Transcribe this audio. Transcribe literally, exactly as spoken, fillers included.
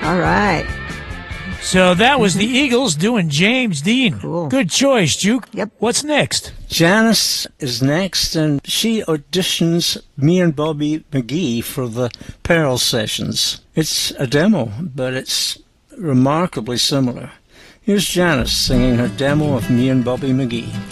All right. So that was the Eagles doing James Dean. Cool. Good choice, Juke. Yep. What's next? Janice is next, and she auditions me and Bobby McGee for the Pearl Sessions. It's a demo, but it's remarkably similar. Here's Janice singing her demo of Me and Bobby McGee.